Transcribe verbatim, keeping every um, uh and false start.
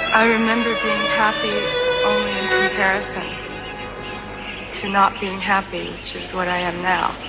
I remember being happy only in comparison to not being happy, which is what I am now.